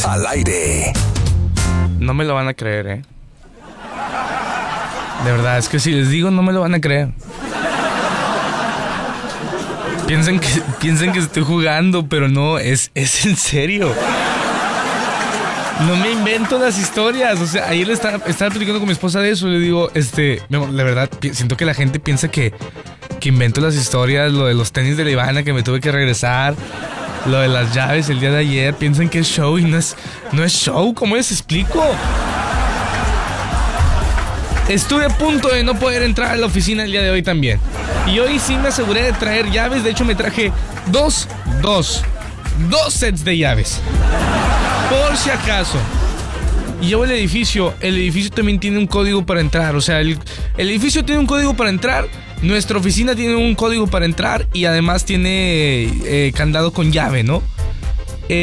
al aire. No me lo van a creer, ¿eh? De verdad, es que si les digo, no me lo van a creer. Piensen que estoy jugando, pero no, es en serio. No me invento las historias. O sea, ayer estaba platicando con mi esposa de eso. Le digo, mi amor, la verdad, siento que la gente piensa que invento las historias. Lo de los tenis de la Ivana, que me tuve que regresar. Lo de las llaves el día de ayer. Piensan que es show y no es show. ¿Cómo les explico? Estuve a punto de no poder entrar a la oficina el día de hoy también. Y hoy sí me aseguré de traer llaves. De hecho, me traje dos sets de llaves, por si acaso. Y llevo el edificio también tiene un código para entrar. O sea, el edificio tiene un código para entrar. Nuestra oficina tiene un código para entrar. Y además tiene candado con llave, ¿no?